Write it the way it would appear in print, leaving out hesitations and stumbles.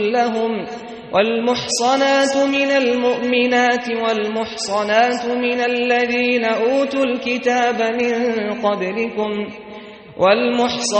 لهم والمحصنات من المؤمنات والمحصنات من الذين أوتوا الكتاب من قبلكم